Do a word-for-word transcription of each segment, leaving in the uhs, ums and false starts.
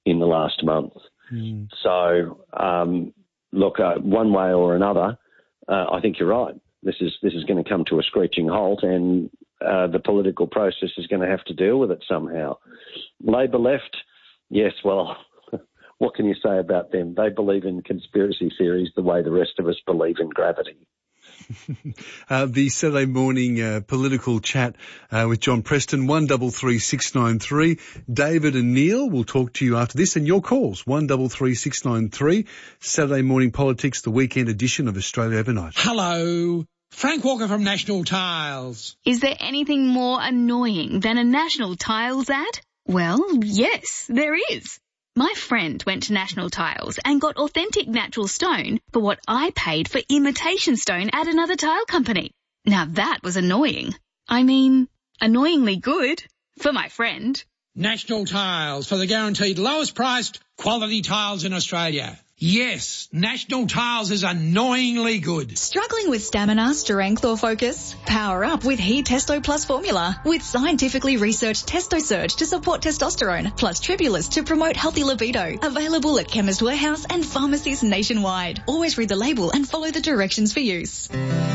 in the last month. Mm. So, um, look, uh, one way or another, uh, I think you're right. This is this is going to come to a screeching halt, and uh, the political process is going to have to deal with it somehow. Labor left, yes, well, what can you say about them? They believe in conspiracy theories the way the rest of us believe in gravity. uh, the Saturday morning uh, political chat uh, with John Preston, one double three six nine three. David and Neil will talk to you after this, and your calls, one double three six nine three. Saturday morning politics, the weekend edition of Australia Overnight. Hello, Frank Walker from National Tiles. Is there anything more annoying than a National Tiles ad? Well, yes, there is. My friend went to National Tiles and got authentic natural stone for what I paid for imitation stone at another tile company. Now that was annoying. I mean, annoyingly good for my friend. National Tiles, for the guaranteed lowest priced quality tiles in Australia. Yes, National Tiles is annoyingly good. Struggling with stamina, strength or focus? Power up with He Testo Plus formula with scientifically researched Testo Surge to support testosterone, plus Tribulus to promote healthy libido. Available at Chemist Warehouse and pharmacies nationwide. Always read the label and follow the directions for use.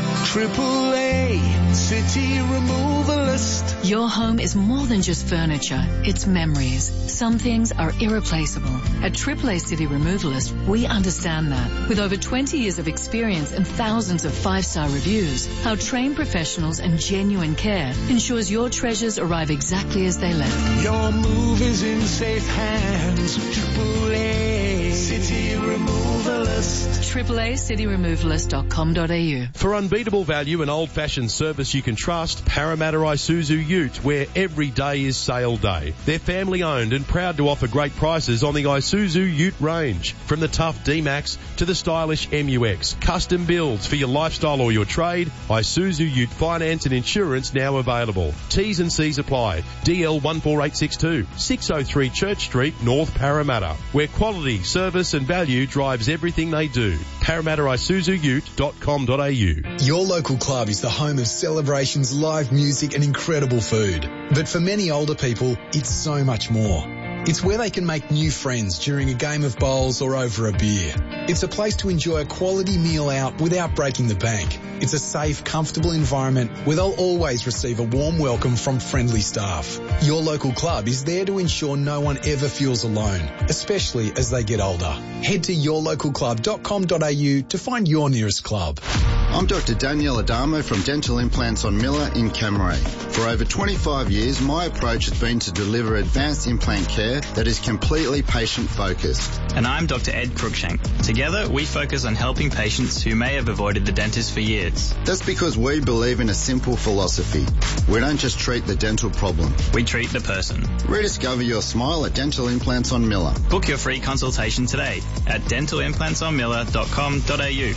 Triple A City Removalist. Your home is more than just furniture, it's memories. Some things are irreplaceable. At Triple A City Removalist, we understand that. With over twenty years of experience and thousands of five-star reviews, our trained professionals and genuine care ensures your treasures arrive exactly as they left. Your move is in safe hands. Triple A City Removalist. Triple A City Removalist dot com dot a u. For unbeatable value and old-fashioned service you can trust, Parramatta Isuzu Ute, where every day is sale day. They're family-owned and proud to offer great prices on the Isuzu Ute range. From the tough D-Max to the stylish M U X. Custom builds for your lifestyle or your trade. Isuzu Ute finance and insurance now available. T's and C's apply. D L one four eight six two, six oh three Church Street, North Parramatta, where quality, service and value drives everything they do. Parramatta Isuzu Ute dot com dot a u. Your local club is the home of celebrations, live music and incredible food. But for many older people, it's so much more. It's where they can make new friends during a game of bowls or over a beer. It's a place to enjoy a quality meal out without breaking the bank. It's a safe, comfortable environment where they'll always receive a warm welcome from friendly staff. Your local club is there to ensure no one ever feels alone, especially as they get older. Head to your local club dot com dot a u to find your nearest club. I'm Doctor Daniel Adamo from Dental Implants on Miller in Cammeray. For over twenty-five years, my approach has been to deliver advanced implant care that is completely patient-focused. And I'm Doctor Ed Cruikshank. Together, we focus on helping patients who may have avoided the dentist for years. That's because we believe in a simple philosophy. We don't just treat the dental problem. We treat the person. Rediscover your smile at Dental Implants on Miller. Book your free consultation today at dental implants on miller dot com dot a u.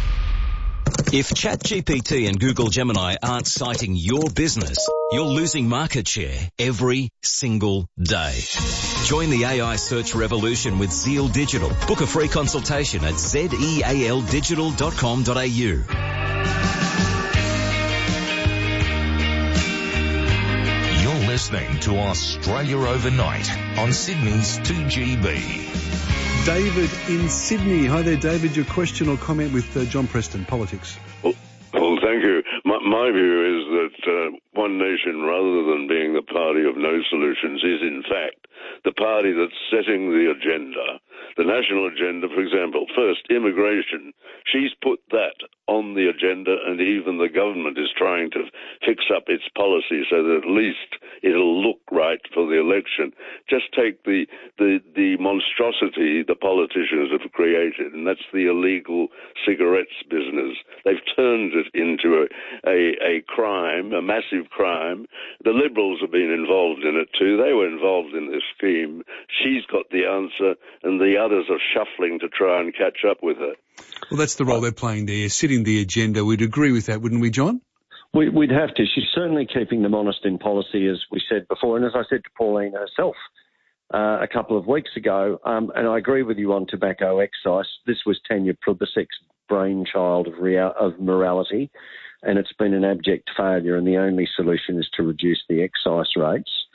If ChatGPT and Google Gemini aren't citing your business, you're losing market share every single day. Join the A I search revolution with Zeal Digital. Book a free consultation at zeal digital dot com dot a u. You're listening to Australia Overnight on Sydney's two G B. David in Sydney. Hi there, David. Your question or comment with uh, John Preston, politics. Well, well thank you. My, my view is that uh, One Nation, rather than being the party of no solutions, is in fact the party that's setting the agenda, the national agenda. For example, first, immigration. She's put that on the agenda, and even the government is trying to fix up its policy so that at least it'll look right for the election. Just take the the, the monstrosity the politicians have created, and that's the illegal cigarettes business. They've turned it into a, a, a crime, a massive crime. The Liberals have been involved in it too. They were involved in this scheme. She's got the answer, and the others are shuffling to try and catch up with her. Well, that's the role they're playing there, setting the agenda. We'd agree with that, wouldn't we, John? We, we'd have to. She's certainly keeping them honest in policy, as we said before. And as I said to Pauline herself uh, a couple of weeks ago, um, and I agree with you on tobacco excise, this was Tanya Plibersek's brainchild of, real, of morality, and it's been an abject failure, and the only solution is to reduce the excise rates.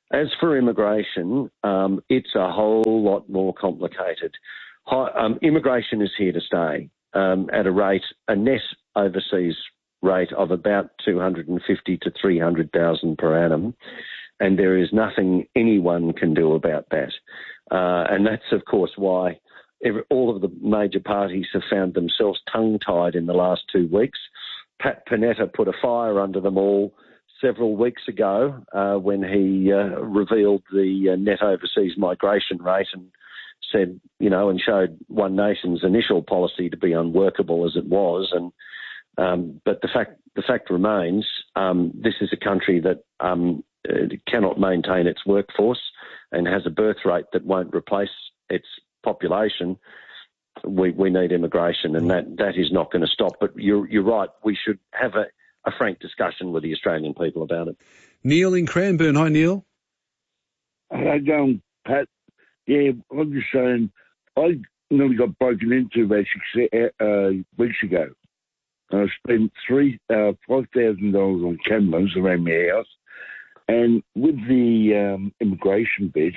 As for immigration, um, it's a whole lot more complicated. Hi, um, immigration is here to stay um, at a rate, a net overseas rate of about two hundred fifty to three hundred thousand per annum, and there is nothing anyone can do about that. Uh, and that's, of course, why every, all of the major parties have found themselves tongue-tied in the last two weeks. Pat Panetta put a fire under them all several weeks ago uh, when he uh, revealed the uh, net overseas migration rate and said, you know, and showed One Nation's initial policy to be unworkable as it was. And um, but the fact the fact remains, um, this is a country that um, cannot maintain its workforce and has a birth rate that won't replace its population. We we need immigration, and that, that is not going to stop. But you're you're right. We should have a, a frank discussion with the Australian people about it. Neil in Cranbourne. Hi, Neil. How you going, Pat? Yeah, I'm just saying, I nearly got broken into about six uh, weeks ago. I spent three uh, five thousand dollars on cameras around my house, and with the um, immigration bit,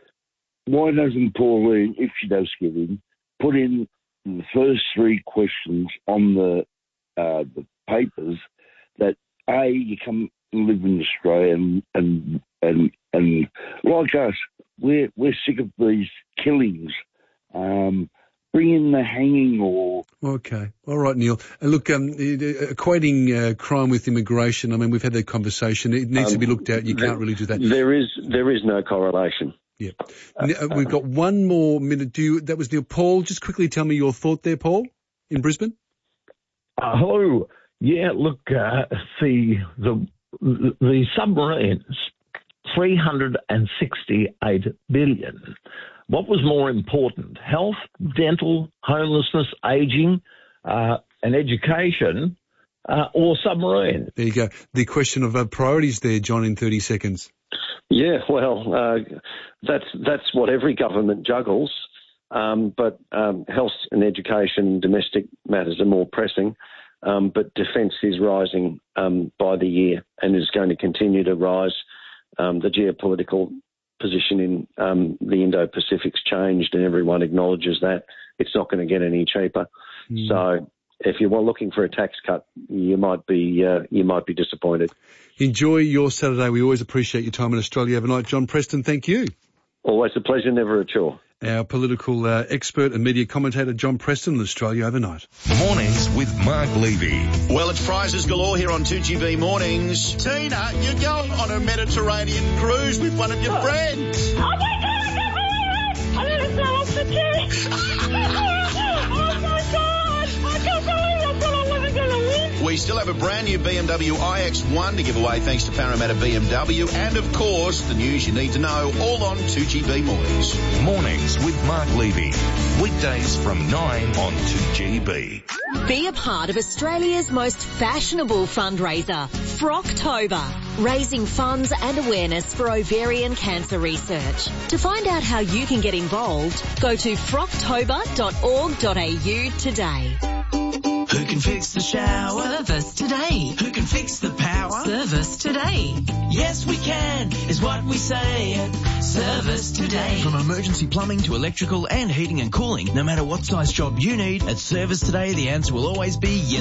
why doesn't Pauline, if she does get in, put in the first three questions on the uh, the papers that A, you come and live in Australia, and and and, and like us, we're we're sick of these killings. Um, bring in the hanging or... Okay. All right, Neil. And look, um, equating uh, crime with immigration, I mean, we've had that conversation. It needs um, to be looked at. You there, can't really do that. There is there is no correlation. Yeah. Uh, We've got one more minute. Do you, that was Neil. Paul, just quickly tell me your thought there, Paul, in Brisbane. Uh, hello. Yeah, look, uh, the, the, the submarines, three hundred sixty-eight billion. What was more important, health, dental, homelessness, ageing, uh, and education, uh, or submarine? There you go. The question of uh, priorities there, John, in thirty seconds. Yeah, well, uh, that's that's what every government juggles. Um, but um, health and education and domestic matters are more pressing. Um, but defence is rising um, by the year and is going to continue to rise. Um, the geopolitical position in um, the Indo-Pacific's changed, and everyone acknowledges that. It's not going to get any cheaper. Mm. So if you were looking for a tax cut, you might be uh, you might be disappointed. Enjoy your Saturday. We always appreciate your time in Australia overnight. John Preston, thank you. Always a pleasure, never a chore. Our political uh, expert and media commentator, John Preston, in Australia overnight. Mornings with Mark Levy. Well, it's prizes galore here on two G B Mornings. Tina, you're going on a Mediterranean cruise with one of your friends. Oh my God, I can't believe it! I never fell off the chair. Oh my God, I can't believe I thought I wasn't going to win. We still have a brand new B M W i X one to give away thanks to Parramatta B M W. And, of course, the news you need to know all on two G B Mornings. Mornings with Mark Levy. Weekdays from nine on two G B. Be a part of Australia's most fashionable fundraiser, Frocktober, raising funds and awareness for ovarian cancer research. To find out how you can get involved, go to frocktober dot org dot a u today. Who can fix the shower? Service today. Who can fix the power? Service today. Yes, we can, is what we say at Service Today. From emergency plumbing to electrical and heating and cooling, no matter what size job you need, at Service Today, the answer will always be yes.